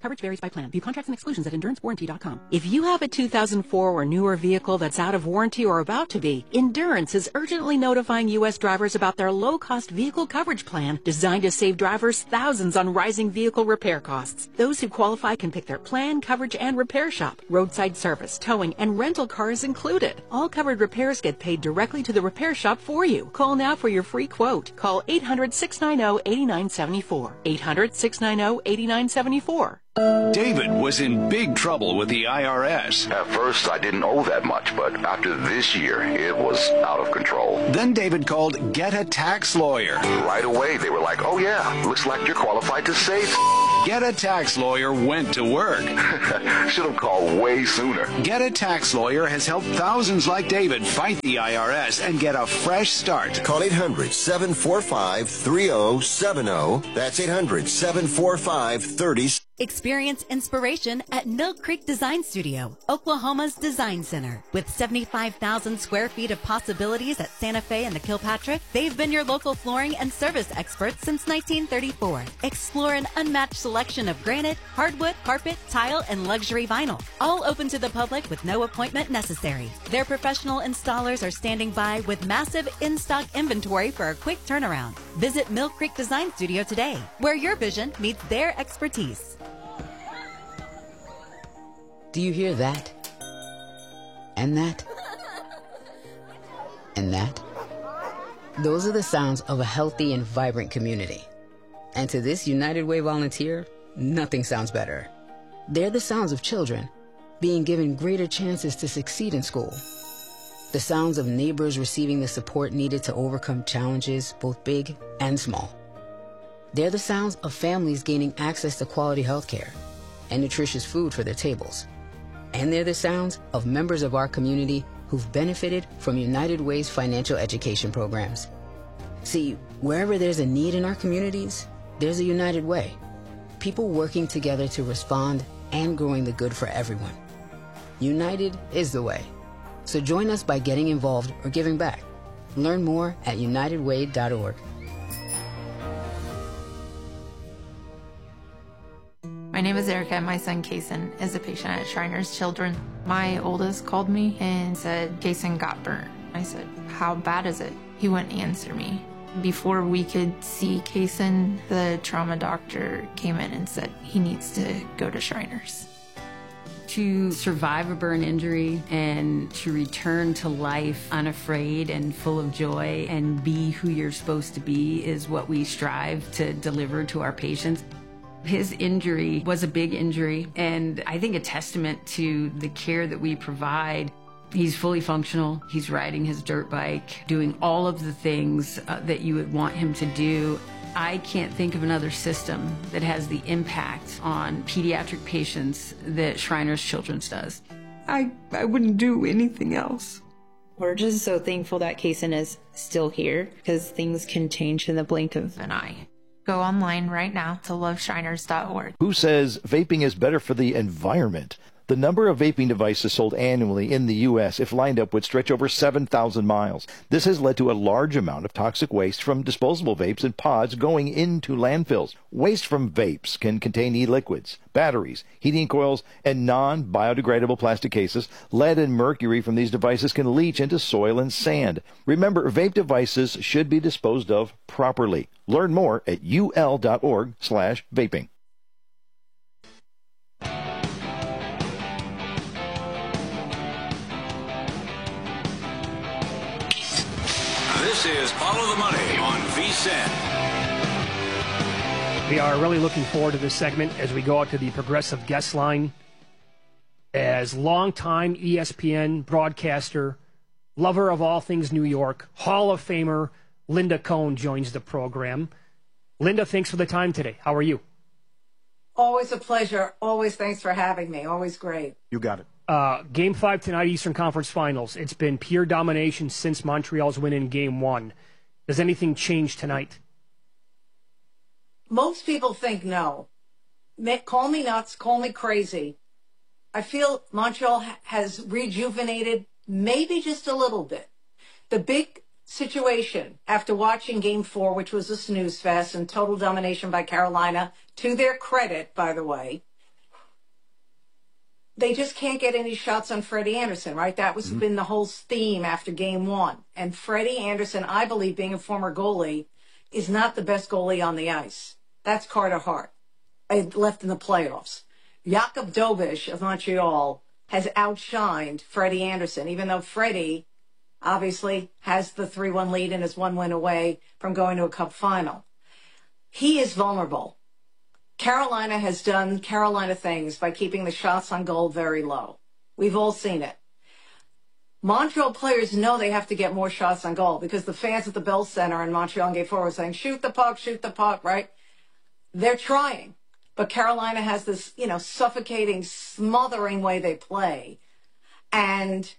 Coverage varies by plan. View contracts and exclusions at endurancewarranty.com. If you have a 2004 or newer vehicle that's out of warranty or about to be, Endurance is urgently notifying U.S. drivers about their low-cost vehicle coverage plan designed to save drivers thousands on rising vehicle repair costs. Those who qualify can pick their plan, coverage, and repair shop. Roadside service, towing, and rental cars included. All covered repairs get paid directly to the repair shop for you. Call now for your free quote. Call 800-690-8974. 800-690-8974. David was in big trouble with the IRS. At first, I didn't owe that much, but after this year, it was out of control. Then David called Get a Tax Lawyer. Right away, they were like, oh yeah, looks like you're qualified to save. Get a Tax Lawyer went to work. Should have called way sooner. Get a Tax Lawyer has helped thousands like David fight the IRS and get a fresh start. Call 800-745-3070. That's 800-745-3070. Experience inspiration at Mill Creek Design Studio, Oklahoma's design center. With 75,000 square feet of possibilities at Santa Fe and the Kilpatrick, they've been your local flooring and service experts since 1934. Explore an unmatched selection of granite, hardwood, carpet, tile, and luxury vinyl. All open to the public with no appointment necessary. Their professional installers are standing by with massive in-stock inventory for a quick turnaround. Visit Mill Creek Design Studio today, where your vision meets their expertise. Do you hear that? And that? And that? Those are the sounds of a healthy and vibrant community. And to this United Way volunteer, nothing sounds better. They're the sounds of children being given greater chances to succeed in school. The sounds of neighbors receiving the support needed to overcome challenges, both big and small. They're the sounds of families gaining access to quality health care and nutritious food for their tables. And they're the sounds of members of our community who've benefited from United Way's financial education programs. See, wherever there's a need in our communities, there's a United Way. People working together to respond and growing the good for everyone. United is the way. So join us by getting involved or giving back. Learn more at unitedway.org. My name is Erica, and my son, Kason, is a patient at Shriners Children. My oldest called me and said, Kason got burnt. I said, how bad is it? He wouldn't answer me. Before we could see Kason, the trauma doctor came in and said he needs to go to Shriners. To survive a burn injury and to return to life unafraid and full of joy and be who you're supposed to be is what we strive to deliver to our patients. His injury was a big injury, and I think a testament to the care that we provide. He's fully functional. He's riding his dirt bike, doing all of the things that you would want him to do. I can't think of another system that has the impact on pediatric patients that Shriners Children's does. I wouldn't do anything else. We're just so thankful that Kason is still here, because things can change in the blink of an eye. Go online right now to loveshriners.org. Who says vaping is better for the environment? The number of vaping devices sold annually in the U.S., if lined up, would stretch over 7,000 miles. This has led to a large amount of toxic waste from disposable vapes and pods going into landfills. Waste from vapes can contain e-liquids, batteries, heating coils, and non-biodegradable plastic cases. Lead and mercury from these devices can leach into soil and sand. Remember, vape devices should be disposed of properly. Learn more at ul.org/vaping. This is Follow the Money on VSiN. We are really looking forward to this segment as we go out to the Progressive Guest Line. As longtime ESPN broadcaster, lover of all things New York, Hall of Famer Linda Cohn joins the program. Linda, thanks for the time today. How are you? Always a pleasure. Always thanks for having me. Always great. You got it. Game 5 tonight, Eastern Conference Finals. It's been pure domination since Montreal's win in Game 1. Does anything change tonight? Most people think no. Call me nuts, call me crazy. I feel Montreal has rejuvenated maybe just a little bit. The big situation after watching Game 4, which was a snooze fest and total domination by Carolina, to their credit, by the way, they just can't get any shots on Freddie Andersen, right? That was been the whole theme after game one. And Freddie Andersen, I believe, being a former goalie, is not the best goalie on the ice. That's Carter Hart, left in the playoffs. Jakub Dobeš of Montreal has outshined Freddie Andersen, even though Freddie obviously has the 3-1 lead and is 1 win away from going to a cup final. He is vulnerable. Carolina has done Carolina things by keeping the shots on goal very low. We've all seen it. Montreal players know they have to get more shots on goal because the fans at the Bell Center in Montreal and Game 4 were saying, shoot the puck, right? They're trying. But Carolina has this, suffocating, smothering way they play. And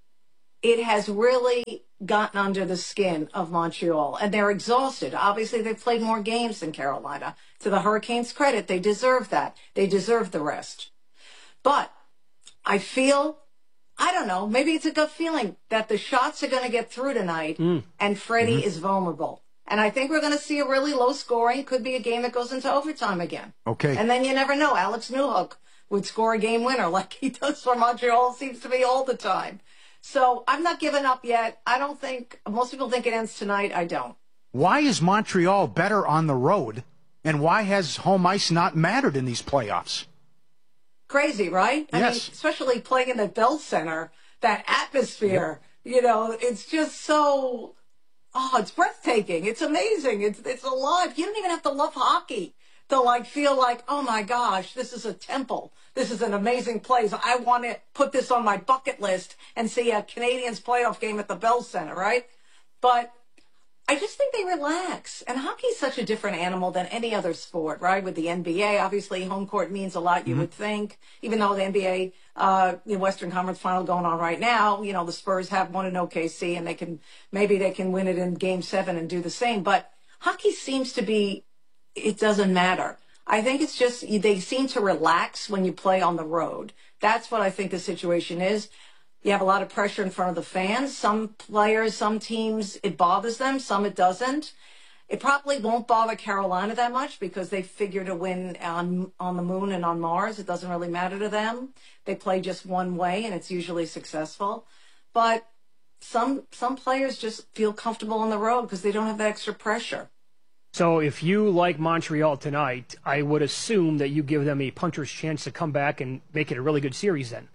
it has really gotten under the skin of Montreal. And they're exhausted. Obviously, they've played more games than Carolina. To the Hurricanes' credit, they deserve that. They deserve the rest. But I feel, I don't know, maybe it's a gut feeling that the shots are going to get through tonight and Freddie is vulnerable. And I think we're going to see a really low scoring. Could be a game that goes into overtime again. Okay. And then you never know. Alex Newhook would score a game winner like he does for Montreal, seems to be all the time. So I'm not giving up yet. I don't think, most people think it ends tonight. I don't. Why is Montreal better on the road, and why has home ice not mattered in these playoffs? Crazy, right? Yes. I mean, especially playing in the Bell Center, that atmosphere, it's just so, it's breathtaking. It's amazing. It's alive. You don't even have to love hockey to feel like, oh my gosh, this is a temple. This is an amazing place. I want to put this on my bucket list and see a Canadiens playoff game at the Bell Center, right? But I just think they relax. And hockey is such a different animal than any other sport, right? With the NBA, obviously home court means a lot, you would think. Even though the NBA, the Western Conference Final going on right now, the Spurs have won in OKC and maybe they can win it in Game 7 and do the same. But hockey seems to be, it doesn't matter. I think it's just they seem to relax when you play on the road. That's what I think the situation is. You have a lot of pressure in front of the fans. Some players, some teams, it bothers them. Some it doesn't. It probably won't bother Carolina that much because they figure to win on the moon and on Mars. It doesn't really matter to them. They play just one way, and it's usually successful. But some players just feel comfortable on the road because they don't have that extra pressure. So if you like Montreal tonight, I would assume that you give them a puncher's chance to come back and make it a really good series then.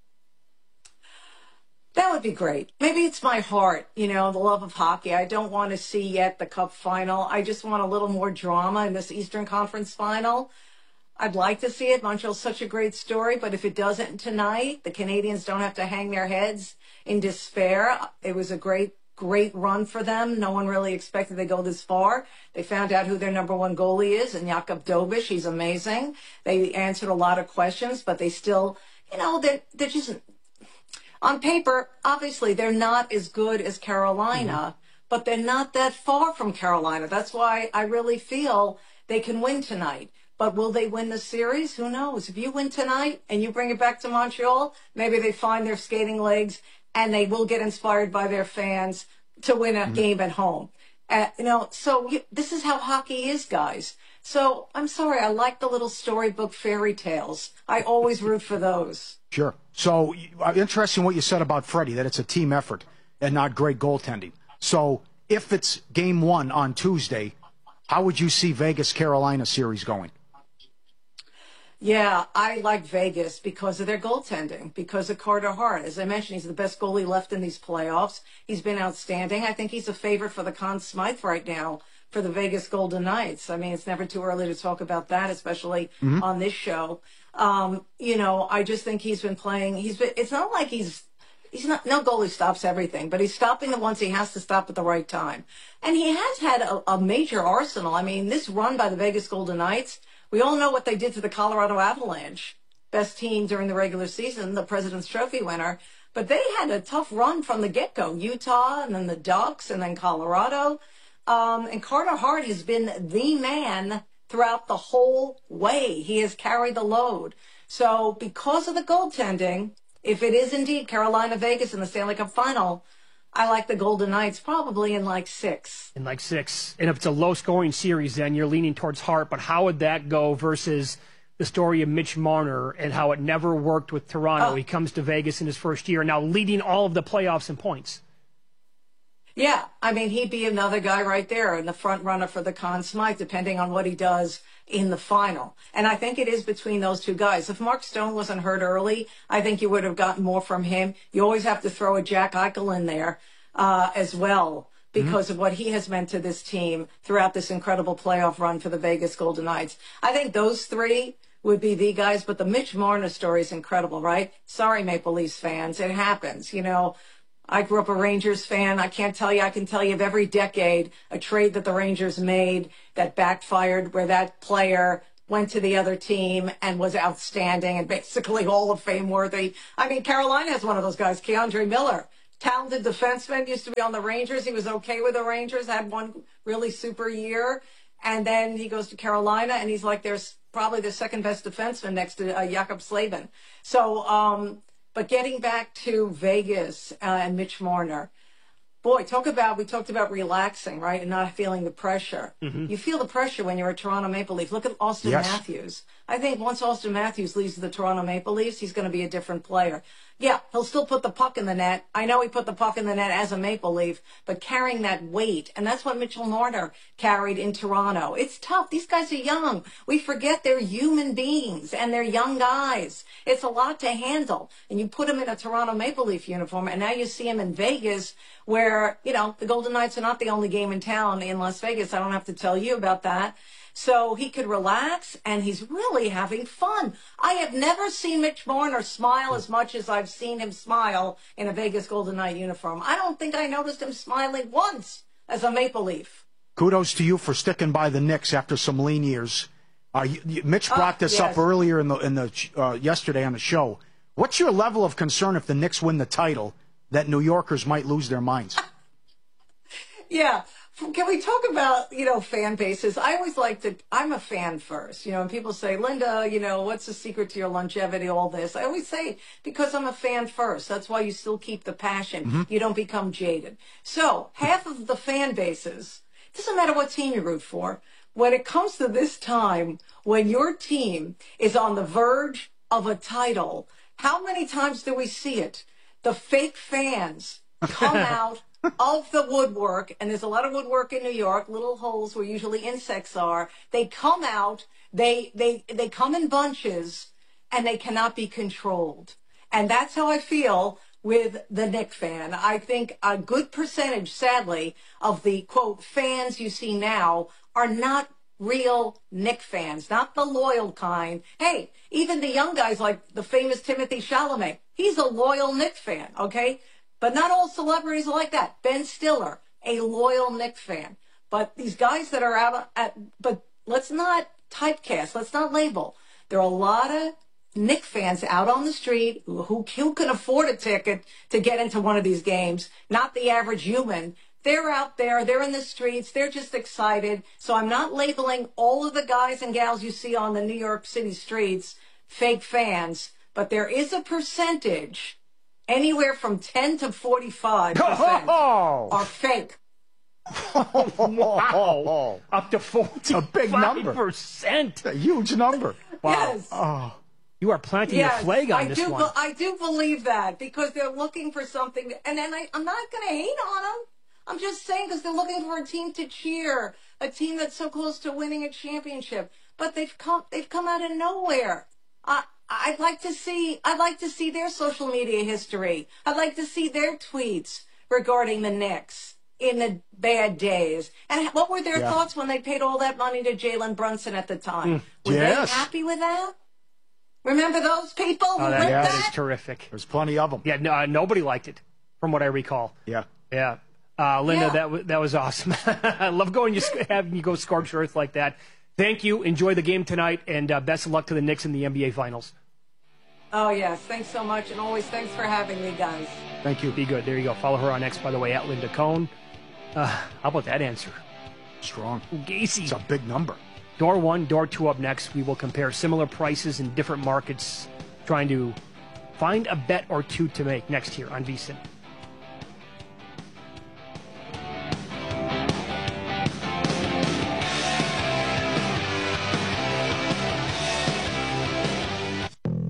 That would be great. Maybe it's my heart, the love of hockey. I don't want to see yet the Cup final. I just want a little more drama in this Eastern Conference final. I'd like to see it. Montreal's such a great story, but if it doesn't tonight, the Canadiens don't have to hang their heads in despair. It was a great run for them. No one really expected they go this far. They found out who their number one goalie is, and Jakub Dobeš. He's amazing. They answered a lot of questions, but they still, they're just, on paper, obviously, they're not as good as Carolina, but they're not that far from Carolina. That's why I really feel they can win tonight. But will they win the series? Who knows? If you win tonight and you bring it back to Montreal, maybe they find their skating legs and they will get inspired by their fans to win a game at home. So this is how hockey is, guys. So I'm sorry, I like the little storybook fairy tales. I always root for those. Sure. So interesting what you said about Freddie, that it's a team effort and not great goaltending. So if it's game 1 on Tuesday, how would you see Vegas-Carolina series going? Yeah, I like Vegas because of their goaltending, because of Carter Hart. As I mentioned, he's the best goalie left in these playoffs. He's been outstanding. I think he's a favorite for the Conn Smythe right now for the Vegas Golden Knights. I mean, it's never too early to talk about that, especially on this show. I just think he's been playing. It's not like no goalie stops everything, but he's stopping the ones he has to stop at the right time. And he has had a major arsenal. I mean, this run by the Vegas Golden Knights, we all know what they did to the Colorado Avalanche, best team during the regular season, the President's Trophy winner. But they had a tough run from the get-go. Utah, and then the Ducks, and then Colorado. And Carter Hart has been the man throughout the whole way. He has carried the load. So because of the goaltending, if it is indeed Carolina-Vegas in the Stanley Cup Final, I like the Golden Knights probably in like 6. In like 6. And if it's a low-scoring series, then you're leaning towards Hart. But how would that go versus the story of Mitch Marner and how it never worked with Toronto. Oh. He comes to Vegas in his first year, now leading all of the playoffs in points. Yeah, I mean, he'd be another guy right there in the front runner for the Conn Smythe, depending on what he does in the final. And I think it is between those two guys. If Mark Stone wasn't hurt early, I think you would have gotten more from him. You always have to throw a Jack Eichel in there as well because of what he has meant to this team throughout this incredible playoff run for the Vegas Golden Knights. I think those three would be the guys, but the Mitch Marner story is incredible, right? Sorry, Maple Leafs fans. It happens, you know. I grew up a Rangers fan. I can tell you of every decade a trade that the Rangers made that backfired where that player went to the other team and was outstanding and basically Hall of Fame worthy. I mean, Carolina has one of those guys, Keandre Miller. Talented defenseman, used to be on the Rangers. He was okay with the Rangers, had one really super year. And then he goes to Carolina and he's like, there's probably the second best defenseman next to Jakob Slavin. So, but getting back to Vegas and Mitch Marner, boy, we talked about relaxing, right, and not feeling the pressure. You feel the pressure when you're a Toronto Maple Leaf. Look at Austin Matthews. I think once Austin Matthews leaves the Toronto Maple Leafs, he's going to be a different player. Yeah, he'll still put the puck in the net. I know he put the puck in the net as a Maple Leaf, but carrying that weight, and that's what Mitchell Marner carried in Toronto. It's tough. These guys are young. We forget they're human beings, and they're young guys. It's a lot to handle. And you put him in a Toronto Maple Leaf uniform, and now you see him in Vegas where, you know, the Golden Knights are not the only game in town in Las Vegas. I don't have to tell you about that. So he could relax, and he's really having fun. I have never seen Mitch Marner smile as much as I've seen him smile in a Vegas Golden Knight uniform. I don't think I noticed him smiling once as a Maple Leaf. Kudos to you for sticking by the Knicks after some lean years. Mitch brought this up earlier in the yesterday on the show. What's your level of concern if the Knicks win the title that New Yorkers might lose their minds? Yeah. Can we talk about, you know, fan bases? I always like to, I'm a fan first, you know, and people say, Linda, you know, what's the secret to your longevity, all this? I always say, because I'm a fan first. That's why you still keep the passion. You don't become jaded. So half of the fan bases, it doesn't matter what team you root for, when it comes to this time, when your team is on the verge of a title, how many times do we see it? The fake fans come out of the woodwork, and there's a lot of woodwork in New York, little holes where usually insects are. They come out, they come in bunches, and they cannot be controlled. And that's how I feel with the Knick fan. I think a good percentage, sadly, of the, quote, fans you see now are not real Knick fans, not the loyal kind. Hey, even the young guys like the famous Timothy Chalamet, he's a loyal Knick fan, okay? But not all celebrities are like that. Ben Stiller, a loyal Knicks fan. But these guys that are out but let's not typecast, let's not label. There are a lot of Knicks fans out on the street who can afford a ticket to get into one of these games, not the average human. They're out there, they're in the streets, they're just excited. So I'm not labeling all of the guys and gals you see on the New York City streets fake fans, but there is a percentage, anywhere from 10 to 45% are fake. Wow. Up to 45%. A big number. A huge number. Wow. Yes. Oh. You are planting a flag on this one. I do believe that because they're looking for something. And then I'm not going to hate on them. I'm just saying because they're looking for a team to cheer, a team that's so close to winning a championship. But they've come out of nowhere. I'd like to see their social media history. I'd like to see their tweets regarding the Knicks in the bad days. And what were their thoughts when they paid all that money to Jalen Brunson at the time? Were they happy with that? Remember those people who ripped that is terrific. There's plenty of them. Yeah, nobody liked it, from what I recall. Yeah. Linda, that was awesome. I love having you go scorched earth like that. Thank you. Enjoy the game tonight, and best of luck to the Knicks in the NBA Finals. Oh, yes. Thanks so much, and always thanks for having me, guys. Thank you. Be good. There you go. Follow her on X, by the way, at Linda Cohn. How about that answer? Strong. Gacy. It's a big number. Door 1, door 2 up next. We will compare similar prices in different markets, trying to find a bet or two to make next here on VSiN.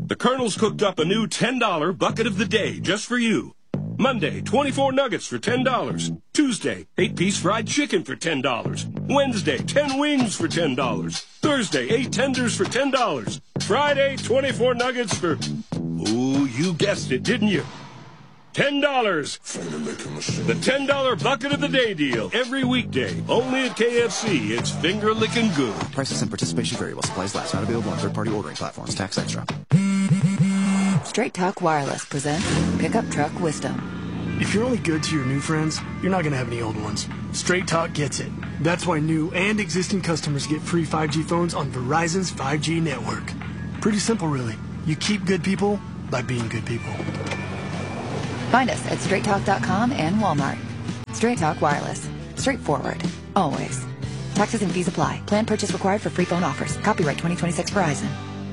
The Colonel's cooked up a new $10 bucket of the day just for you. Monday, 24 nuggets for $10. Tuesday, 8-piece fried chicken for $10. Wednesday, 10 wings for $10. Thursday, 8 tenders for $10. Friday, 24 nuggets for... Ooh, you guessed it, didn't you? $10. The $10 bucket of the day deal. Every weekday. Only at KFC. It's finger-licking good. Prices and participation vary while supplies last. Not available on third-party ordering platforms. Tax extra. Straight Talk Wireless presents Pickup Truck Wisdom. If you're only good to your new friends, you're not going to have any old ones. Straight Talk gets it. That's why new and existing customers get free 5G phones on Verizon's 5G network. Pretty simple, really. You keep good people by being good people. Find us at straighttalk.com and Walmart. Straight Talk Wireless. Straightforward. Always. Taxes and fees apply. Plan purchase required for free phone offers. Copyright 2026 Verizon.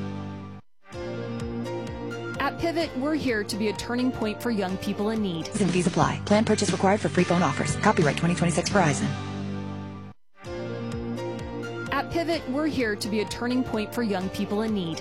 At Pivot, we're here to be a turning point for young people in need. Taxes and fees apply. Plan purchase required for free phone offers. Copyright 2026 Verizon. At Pivot, we're here to be a turning point for young people in need.